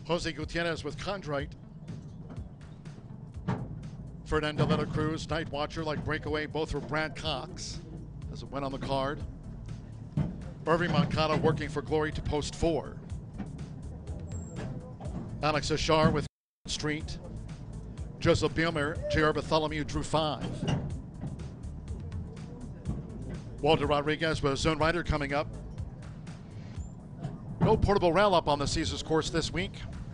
Jose Gutierrez with Condrite. Fernando de la Cruz, Night Watcher, like Breakaway, both for Brad Cox as it went on the card. Irving Moncada working for Glory to post 4. Alex Ashar with Street. Joseph Bielmer, J.R. Bartholomew drew 5. Walter Rodriguez with Zone Rider coming up. No portable rail up on the Caesars course this week.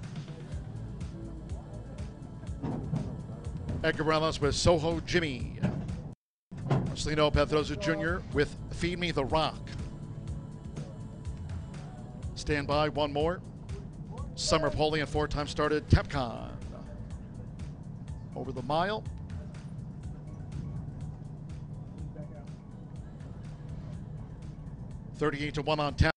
Edgar Morales with Soho Jimmy. Marcelino Pedroza Jr. with Feed Me the Rock. Stand by, one more. Summer Poli and 4-time started Tepcon. Over the mile. $38-1 on Tepcon.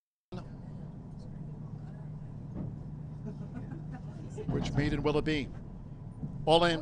Which maiden will it be? All in.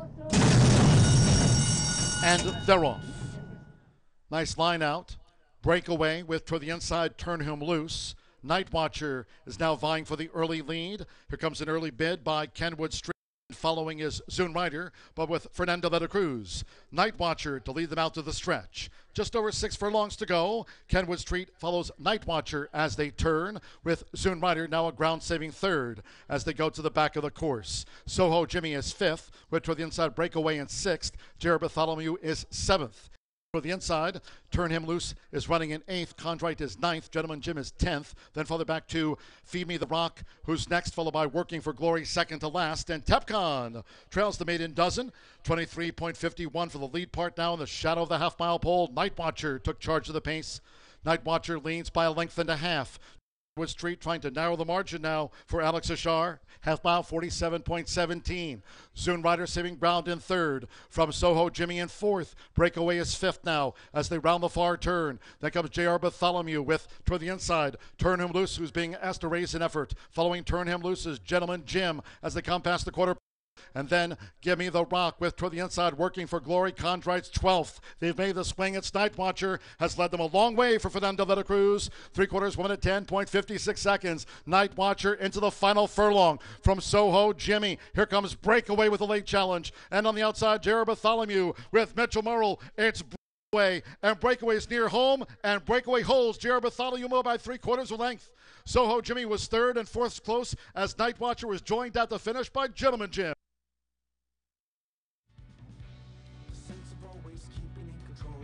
And they're off. Nice line out. Breakaway with to the inside, Turn Him Loose. Night Watcher is now vying for the early lead. Here comes an early bid by Kenwood Street. Following is Zune Rider, but with Fernando de la Cruz. Night Watcher to lead them out to the stretch. Just over 6 furlongs to go. Kenwood Street follows Night Watcher as they turn, with Zune Rider now a ground-saving 3rd as they go to the back of the course. Soho Jimmy is 5th, with to the inside Breakaway in 6th. Jared Bartholomew is 7th. For the inside, Turn Him Loose is running in 8th. Condrite is 9th. Gentleman Jim is 10th. Then further back to Feed Me the Rock, who's next, followed by Working for Glory, second to last. And Tepcon trails the maiden dozen. 23.51 for the lead part now in the shadow of the half-mile pole. Night Watcher took charge of the pace. Night Watcher leads by a length and a half. Wood Street trying to narrow the margin now for Alex Ashar. Half mile, 47.17. Zune Rider saving ground in 3rd. From Soho Jimmy in 4th. Breakaway is 5th now as they round the far turn. Then comes J.R. Bartholomew with toward the inside. Turn Him Loose, who's being asked to raise an effort. Following Turn Him Loose is Gentleman Jim as they come past the quarter. And then Give Me the Rock with toward the inside, Working for Glory. Condrite's 12th. They've made the swing. It's Night Watcher has led them a long way for Fernando de la Cruz. 3/4, 1 minute 10.56 seconds. Night Watcher into the final furlong from Soho Jimmy. Here comes Breakaway with a late challenge. And on the outside, Jared Bartholomew with Mitchell Murrell. It's Breakaway, and Breakaway is near home, and Breakaway holds Jared Bartholomew by 3/4 of length. Soho Jimmy was 3rd and 4th close as Night Watcher was joined at the finish by Gentleman Jim.